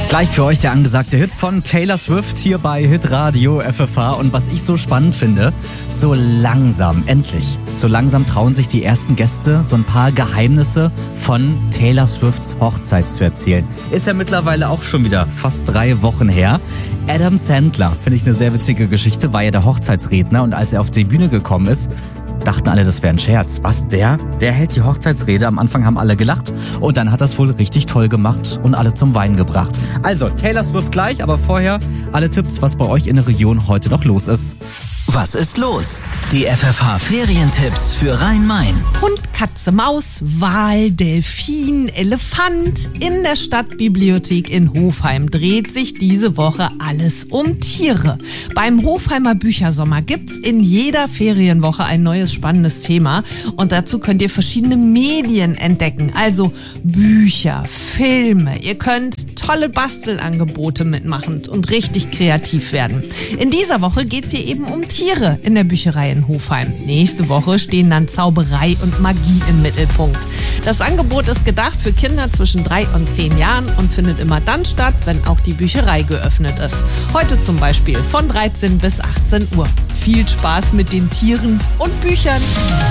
Gleich für euch der angesagte Hit von Taylor Swift hier bei Hitradio FFH. Und was ich so spannend finde, so langsam trauen sich die ersten Gäste, so ein paar Geheimnisse von Taylor Swifts Hochzeit zu erzählen. Ist ja mittlerweile auch schon wieder fast 3 Wochen her. Adam Sandler, finde ich eine sehr witzige Geschichte, war ja der Hochzeitsredner. Und als er auf die Bühne gekommen ist, dachten alle, das wäre ein Scherz. Was, der hält die Hochzeitsrede. Am Anfang haben alle gelacht und dann hat das wohl richtig toll gemacht und alle zum Weinen gebracht. Also, Taylor Swift gleich, aber vorher alle Tipps, was bei euch in der Region heute noch los ist. Was ist los? Die FFH-Ferientipps für Rhein-Main. Hund, Katze, Maus, Wal, Delfin, Elefant. In der Stadtbibliothek in Hofheim dreht sich diese Woche alles um Tiere. Beim Hofheimer Büchersommer gibt's in jeder Ferienwoche ein neues spannendes Thema. Und dazu könnt ihr verschiedene Medien entdecken. Also Bücher, Filme. Ihr könnt tolle Bastelangebote mitmachen und richtig kreativ werden. In dieser Woche geht's hier eben um Tiere in der Bücherei in Hofheim. Nächste Woche stehen dann Zauberei und Magie im Mittelpunkt. Das Angebot ist gedacht für Kinder zwischen 3 und 10 Jahren und findet immer dann statt, wenn auch die Bücherei geöffnet ist. Heute zum Beispiel von 13 bis 18 Uhr. Viel Spaß mit den Tieren und Büchern.